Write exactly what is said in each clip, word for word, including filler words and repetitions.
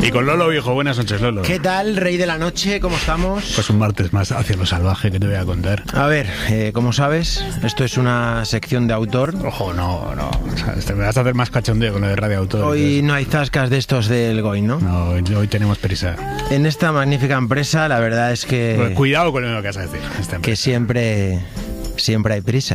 Y con Lolo Viejo, buenas noches, Lolo. ¿Qué tal, rey de la noche? ¿Cómo estamos? Pues un martes más hacia lo salvaje que te voy a contar. A ver, eh, como sabes, esto es una sección de autor. Ojo, no, no. O sea, te me vas a hacer más cachondeo con lo de Radio Autor. Hoy no hay zascas de estos del Goin, ¿no? No, hoy, hoy tenemos prisa. En esta magnífica empresa, la verdad es que... Pues cuidado con lo que vas a decir. Que siempre, siempre hay prisa.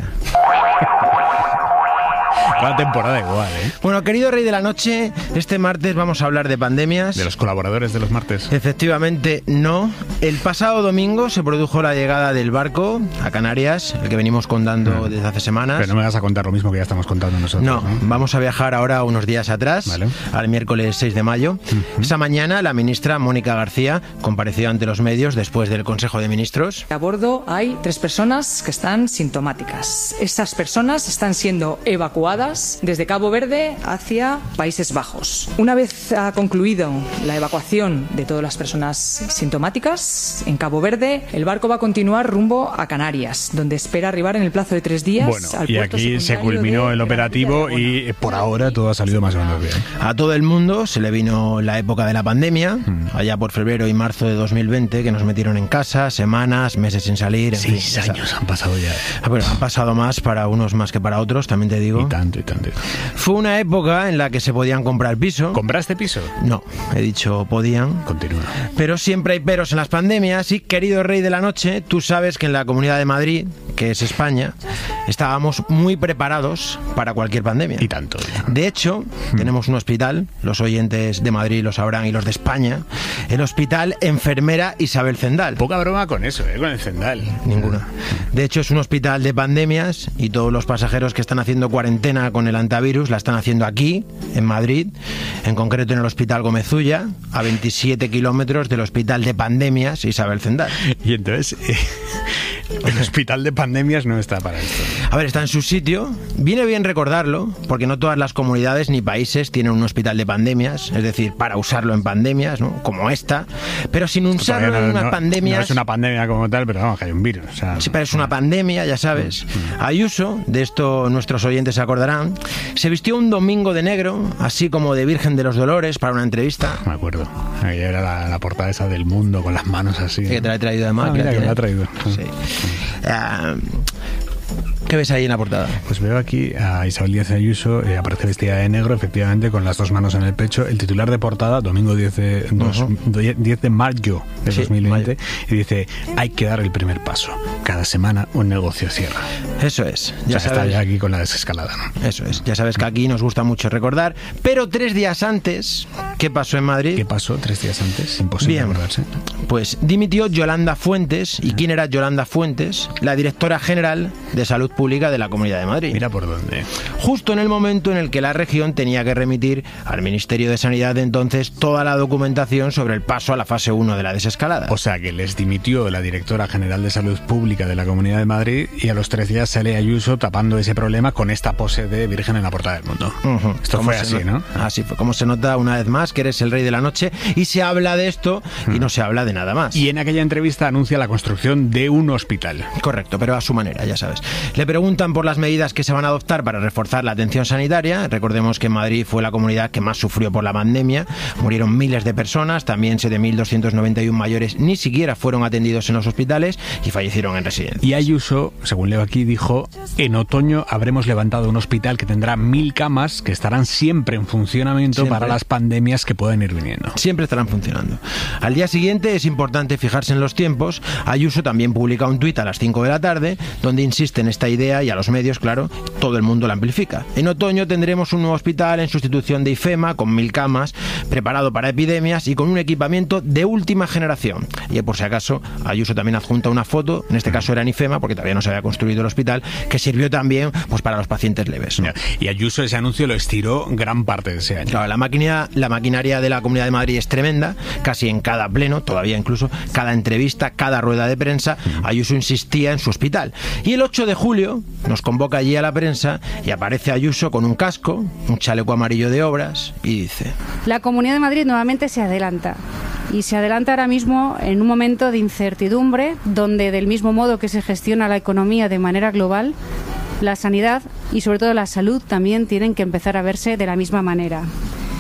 Cada temporada igual, ¿eh? Bueno, querido rey de la noche, este martes vamos a hablar de pandemias. ¿De los colaboradores de los martes? Efectivamente, no. El pasado domingo se produjo la llegada del barco a Canarias, el que venimos contando no. desde hace semanas. Pero no me vas a contar lo mismo que ya estamos contando nosotros. No, ¿no? Vamos a viajar ahora unos días atrás, vale. al miércoles seis de mayo. Uh-huh. Esa mañana la ministra Mónica García compareció ante los medios después del Consejo de Ministros. A bordo hay tres personas que están sintomáticas. Esas personas están siendo evacuadas desde Cabo Verde hacia Países Bajos. Una vez ha concluido la evacuación de todas las personas sintomáticas en Cabo Verde, el barco va a continuar rumbo a Canarias, donde espera arribar en el plazo de tres días. Bueno, al y puerto aquí se culminó el operativo y por ahora todo ha salido más o menos bien. A todo el mundo se le vino la época de la pandemia, hmm. allá por febrero y marzo de dos mil veinte, que nos metieron en casa, semanas, meses sin salir. En Seis fin, años han pasado ya. Ah, bueno, han pasado más para unos más que para otros, también te digo. Y tanto, y tanto. Fue una época en la que se podían comprar piso. ¿Compraste piso? No, he dicho podían. Continúa. Pero siempre hay peros en las pandemias y, querido rey de la noche, tú sabes que en la Comunidad de Madrid, que es España, estábamos muy preparados para cualquier pandemia. Y tanto. Ya. De hecho, hmm. tenemos un hospital, los oyentes de Madrid lo sabrán y los de España, el Hospital Enfermera Isabel Zendal. Poca broma con eso, ¿eh? Con el Zendal. Ninguna. De hecho, es un hospital de pandemias y todos los pasajeros que están haciendo cuarentena con el antivirus la están haciendo aquí, en Madrid, en concreto en el Hospital Gómez-Ulla, a veintisiete kilómetros del Hospital de Pandemias Isabel Zendal. Y entonces, eh, el Hospital de Pandemias no está para esto. A ver, está en su sitio. Viene bien recordarlo, porque no todas las comunidades ni países tienen un hospital de pandemias, es decir, para usarlo en pandemias, ¿no? Como esta, pero sin usarlo no, en unas no, pandemias... No es una pandemia como tal, pero vamos, que hay un virus. O sea, sí, pero es una pandemia, ya sabes. Ayuso, de esto nuestros oyentes se acordarán, se vistió un domingo de negro, así como de Virgen de los Dolores, para una entrevista. Me acuerdo. Ahí era la, la portada esa del Mundo, con las manos así. Que te la he traído además. Ah, mira, que me la ha traído. Sí. Uh, ¿Qué ves ahí en la portada? Pues veo aquí a Isabel Díaz Ayuso, eh, aparece vestida de negro, efectivamente, con las dos manos en el pecho. El titular de portada, domingo diez de, dos, uh-huh. diez de mayo de sí, dos mil veinte, mayo. Y dice, hay que dar el primer paso. Cada semana un negocio cierra. Eso es. Ya o sea, sabes, está ya aquí con la desescalada, ¿no? Eso es. Ya sabes que aquí nos gusta mucho recordar. Pero tres días antes, ¿qué pasó en Madrid? ¿Qué pasó tres días antes? Imposible Bien, acordarse. Pues dimitió Yolanda Fuentes. ¿Y quién era Yolanda Fuentes? La directora general de Salud Pública de la Comunidad de Madrid. Mira por dónde. Justo en el momento en el que la región tenía que remitir al Ministerio de Sanidad de entonces toda la documentación sobre el paso a la fase uno de la desescalada. O sea que les dimitió la directora general de Salud Pública de la Comunidad de Madrid y a los tres días sale Ayuso tapando ese problema con esta pose de Virgen en la portada del Mundo. Uh-huh. Esto fue así, ¿no? Así fue. Como se nota una vez más que eres el rey de la noche y se habla de esto uh-huh. y no se habla de nada más. Y en aquella entrevista anuncia la construcción de un hospital. Correcto, pero a su manera, ya sabes. Le preguntan por las medidas que se van a adoptar para reforzar la atención sanitaria. Recordemos que Madrid fue la comunidad que más sufrió por la pandemia. Murieron miles de personas, también siete mil doscientos noventa y uno mayores ni siquiera fueron atendidos en los hospitales y fallecieron en residencias. Y Ayuso, según leo aquí, dijo, en otoño habremos levantado un hospital que tendrá mil camas que estarán siempre en funcionamiento siempre. Para las pandemias que pueden ir viniendo. Siempre estarán funcionando. Al día siguiente es importante fijarse en los tiempos. Ayuso también publica un tuit a las cinco de la tarde donde insiste en esta idea y a los medios, claro, todo el mundo la amplifica. En otoño tendremos un nuevo hospital en sustitución de IFEMA con mil camas, preparado para epidemias y con un equipamiento de última generación. Y por si acaso, Ayuso también adjunta una foto, en este caso era en IFEMA, porque todavía no se había construido el hospital, que sirvió también pues para los pacientes leves, ¿no? Y Ayuso ese anuncio lo estiró gran parte de ese año. Claro, la maquinaria, la maquinaria de la Comunidad de Madrid es tremenda, casi en cada pleno, todavía incluso, cada entrevista, cada rueda de prensa, Ayuso insistía en su hospital. Y el ocho de julio nos convoca allí a la prensa y aparece Ayuso con un casco, un chaleco amarillo de obras y dice: la Comunidad de Madrid nuevamente se adelanta. Y se adelanta ahora mismo en un momento de incertidumbre, donde del mismo modo que se gestiona la economía de manera global, la sanidad y sobre todo la salud también tienen que empezar a verse de la misma manera.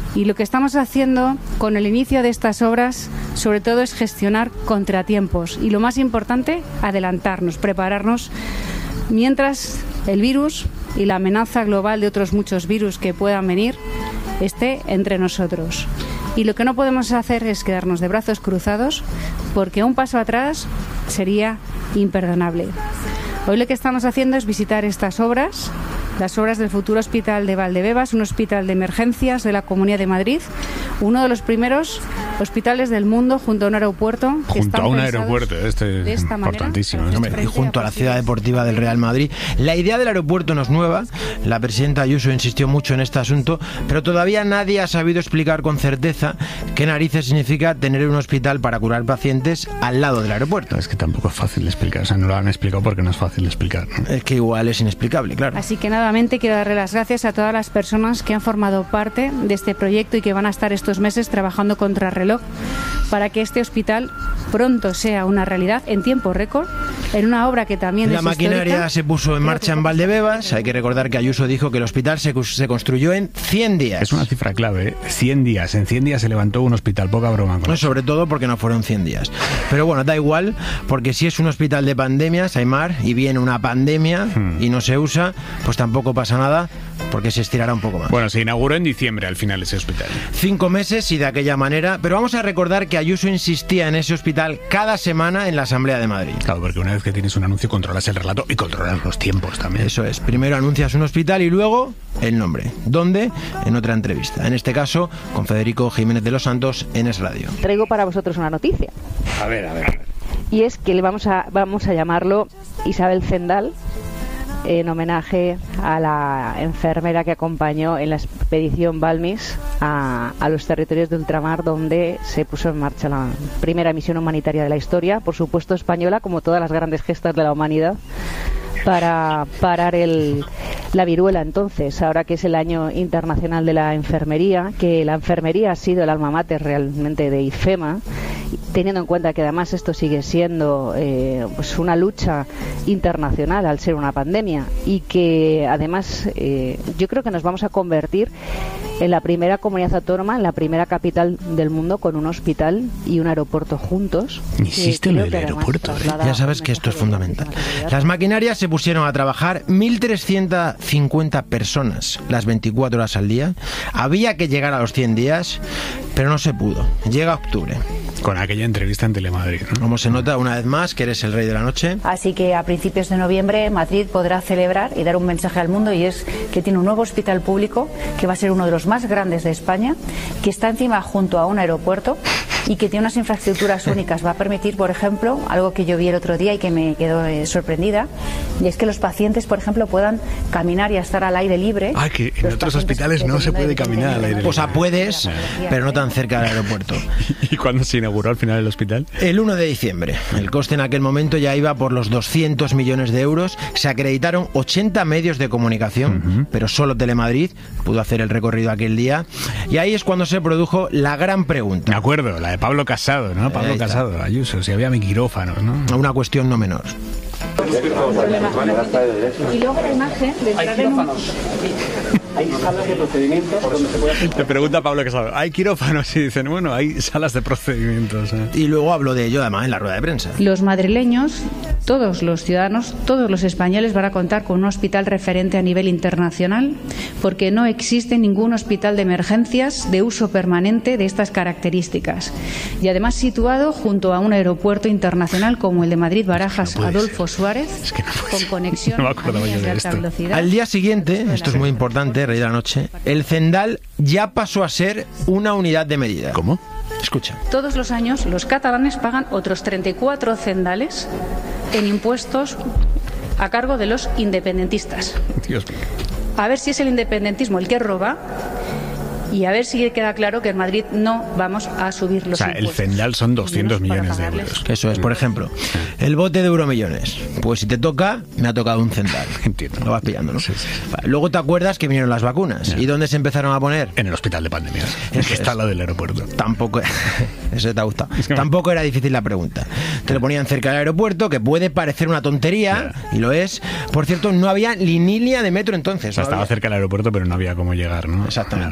Y lo que estamos haciendo con el inicio de estas obras, sobre todo, es gestionar contratiempos. Y lo más importante, adelantarnos, prepararnos, mientras el virus y la amenaza global de otros muchos virus que puedan venir esté entre nosotros. Y lo que no podemos hacer es quedarnos de brazos cruzados, porque un paso atrás sería imperdonable. Hoy lo que estamos haciendo es visitar estas obras, las obras del futuro Hospital de Valdebebas, un hospital de emergencias de la Comunidad de Madrid, uno de los primeros hospitales del mundo junto a un aeropuerto. Que junto a un aeropuerto, este es importantísimo. Manera, y junto a la ciudad deportiva del Real Madrid. La idea del aeropuerto no es nueva, la presidenta Ayuso insistió mucho en este asunto, pero todavía nadie ha sabido explicar con certeza qué narices significa tener un hospital para curar pacientes al lado del aeropuerto. Es que tampoco es fácil de explicar, o sea, no lo han explicado porque no es fácil de explicar, ¿no? Es que igual es inexplicable, claro. Así que nuevamente quiero darle las gracias a todas las personas que han formado parte de este proyecto y que van a estar estos meses trabajando contra reloj para que este hospital pronto sea una realidad en tiempo récord, en una obra que también la es maquinaria histórica. Se puso en marcha en Valdebebas. Hay que recordar que Ayuso dijo que el hospital se, se construyó en cien días. Es una cifra clave, ¿eh? cien días. En cien días se levantó un hospital, poca broma. No, sobre todo porque no fueron cien días. Pero bueno, da igual, porque si es un hospital de pandemias, Aimar, y viene una pandemia hmm. y no se usa, pues tampoco pasa nada, porque se estirará un poco más. Bueno, se inauguró en diciembre al final ese hospital. Cinco meses y de aquella manera, pero vamos a recordar que Ayuso insistía en ese hospital cada semana en la Asamblea de Madrid. Claro, porque una vez que tienes un anuncio controlas el relato y controlas los tiempos también. Eso es, primero anuncias un hospital y luego el nombre. ¿Dónde? En otra entrevista. En este caso, con Federico Jiménez de los Santos en Es Radio. Traigo para vosotros una noticia. A ver, a ver. Y es que le vamos a, vamos a llamarlo Isabel Zendal, en homenaje a la enfermera que acompañó en la expedición Balmis a, a los territorios de ultramar, donde se puso en marcha la primera misión humanitaria de la historia, por supuesto española, como todas las grandes gestas de la humanidad, para parar el, la viruela. Entonces, ahora que es el año internacional de la enfermería, que la enfermería ha sido el alma mater realmente de IFEMA, teniendo en cuenta que además esto sigue siendo eh, pues una lucha internacional al ser una pandemia, y que además eh, yo creo que nos vamos a convertir en la primera comunidad autónoma, en la primera capital del mundo con un hospital y un aeropuerto juntos. Insiste en el aeropuerto, ¿eh? Ya sabes que esto es fundamental. Las maquinarias se pusieron a trabajar, mil trescientas cincuenta personas las veinticuatro horas al día. Había que llegar a los cien días, pero no se pudo. Llega octubre. Con aquella entrevista en Telemadrid, ¿no? Como se nota una vez más que eres el rey de la noche. Así que a principios de noviembre Madrid podrá celebrar y dar un mensaje al mundo, y es que tiene un nuevo hospital público que va a ser uno de los más grandes de España, que está encima junto a un aeropuerto y que tiene unas infraestructuras únicas. Va a permitir, por ejemplo, algo que yo vi el otro día y que me quedó eh, sorprendida, y es que los pacientes, por ejemplo, puedan caminar y estar al aire libre. Ah, que en otros hospitales no se puede caminar al aire libre. O sea, puedes, pero no tan cerca del aeropuerto. ¿Y cuándo se inauguró al final el hospital? El uno de diciembre. El coste en aquel momento ya iba por los doscientos millones de euros. Se acreditaron ochenta medios de comunicación, uh-huh. pero solo Telemadrid pudo hacer el recorrido aquel día. Y ahí es cuando se produjo la gran pregunta. Me acuerdo, la de Pablo Casado, ¿no? Pablo Casado, Ayuso, si había quirófanos, ¿no? Una cuestión no menor. Y luego la imagen de entrar en un... Hay salas de procedimientos donde se puede hacer... Te pregunta Pablo Casado, ¿hay quirófanos? Y dicen, bueno, hay salas de procedimientos. ¿eh? Y luego habló de ello además en la rueda de prensa. Los madrileños, todos los ciudadanos, todos los españoles van a contar con un hospital referente a nivel internacional, porque no existe ningún hospital de emergencias de uso permanente de estas características. Y además situado junto a un aeropuerto internacional como el de Madrid-Barajas, no Adolfo Suárez, es que no con conexión no a líneas de alta velocidad. Al día siguiente, esto es muy importante, rey de la noche, el Zendal ya pasó a ser una unidad de medida. ¿Cómo? Escucha. Todos los años los catalanes pagan otros treinta y cuatro Zendales en impuestos a cargo de los independentistas. Dios mío. A ver si es el independentismo el que roba, y a ver si queda claro que en Madrid no vamos a subir los impuestos. O sea, impuestos. el Zendal son doscientos millones de euros. Eso es, por ejemplo, el bote de Euromillones. Pues si te toca, me ha tocado un Zendal. Entiendo. Lo vas pillando, ¿no? Sí, sí. Vale, luego te acuerdas que vinieron las vacunas. Ya. ¿Y dónde se empezaron a poner? En el hospital de pandemias. Es que está al lado del aeropuerto. Tampoco... Eso te ha gustado. Es que Tampoco me... era difícil la pregunta. Te lo ponían cerca del aeropuerto, que puede parecer una tontería, ya. y lo es. Por cierto, no había ni línea de metro entonces. O sea, no estaba había. cerca del aeropuerto, pero no había cómo llegar, ¿no? Exactamente. Para comunicar.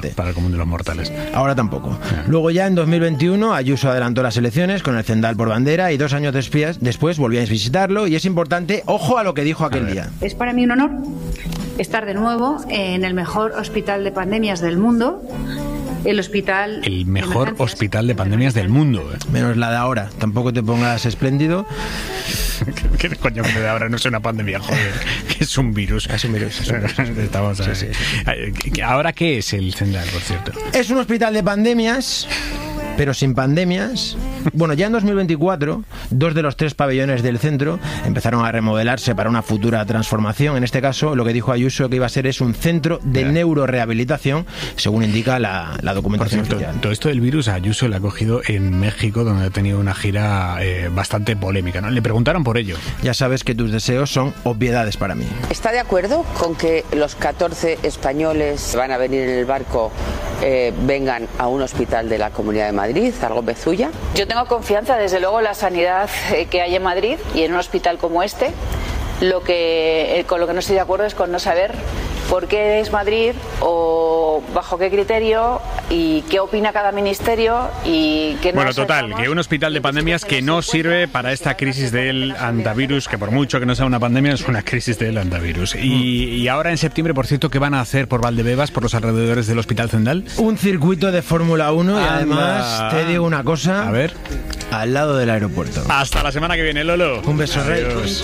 mundo de los mortales. Ahora tampoco. Luego ya en dos mil veintiuno Ayuso adelantó las elecciones con el Zendal por bandera y dos años después, después volvió a visitarlo, y es importante, ojo a lo que dijo aquel día. Es para mí un honor estar de nuevo en el mejor hospital de pandemias del mundo. El hospital... El mejor de hospital de pandemias del mundo. ¿eh? Menos la de ahora. Tampoco te pongas espléndido. ¿Qué, qué coño que de ahora no es una pandemia, joder? Que es un virus. Es un virus. Es un virus. Estamos a sí, sí, sí. ¿Ahora qué es el Zendal, por cierto? Es un hospital de pandemias, pero sin pandemias. Bueno, ya en dos mil veinticuatro, dos de los tres pabellones del centro empezaron a remodelarse para una futura transformación. En este caso, lo que dijo Ayuso que iba a ser es un centro de yeah. neurorehabilitación, según indica la, la documentación Por cierto, oficial. Todo esto del virus a Ayuso le ha cogido en México, donde ha tenido una gira eh, bastante polémica, ¿no? Le preguntaron por ello. Ya sabes que tus deseos son obviedades para mí. ¿Está de acuerdo con que los catorce españoles que van a venir en el barco eh, vengan a un hospital de la Comunidad de Madrid, algo Bezulla? Yo tengo confianza, desde luego, en la sanidad que hay en Madrid y en un hospital como este. Lo que, con lo que no estoy de acuerdo es con no saber por qué es Madrid o bajo qué criterio y qué opina cada ministerio y qué no. Bueno, total, que un hospital de pandemias que no sirve para esta crisis del antivirus, que por mucho que no sea una pandemia, es una crisis del antivirus. Y, y ahora en septiembre, por cierto, ¿qué van a hacer por Valdebebas, por los alrededores del Hospital Zendal? Un circuito de Fórmula uno y además te digo una cosa. A ver. Al lado del aeropuerto. Hasta la semana que viene, Lolo. Un beso, Rey. Adiós.